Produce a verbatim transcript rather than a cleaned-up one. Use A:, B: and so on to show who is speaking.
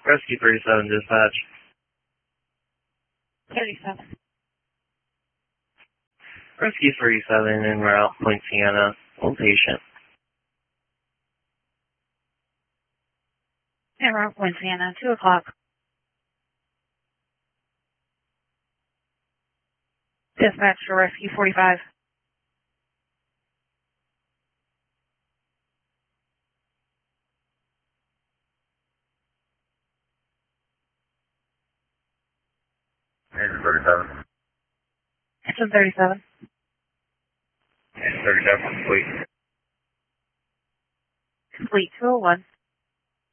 A: Rescue thirty-seven dispatch.
B: thirty-seven.
A: Rescue thirty-seven en route, Point Sienna. One patient.
B: En route, Point Sienna, two o'clock. Dispatch for Rescue forty-five.
A: Engine thirty-seven.
B: Engine thirty-seven.
A: Engine thirty-seven, complete.
B: Complete, two oh one.